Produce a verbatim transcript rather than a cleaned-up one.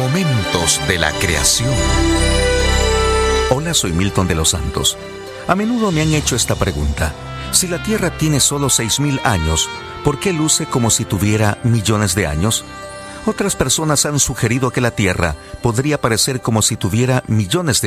Momentos de la creación. Hola, soy Milton de los Santos. A menudo me han hecho esta pregunta. Si la Tierra tiene solo seis mil años, ¿por qué luce como si tuviera millones de años? Otras personas han sugerido que la Tierra podría parecer como si tuviera millones de